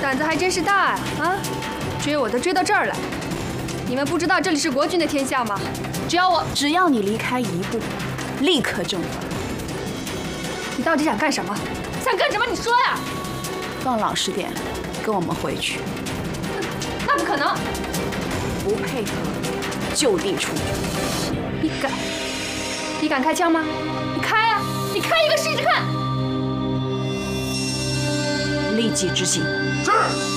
胆子还真是大呀！啊，追我都追到这儿来，你们不知道这里是国君的天下吗？ 只要你离开一步，立刻正法。 你到底想干什么？想干什么？你说呀！ 放老实点，跟我们回去。 那不可能！ 不配合，就地处决。 你敢开枪吗？你开呀！你开一个试试看！ 立即执行。 是。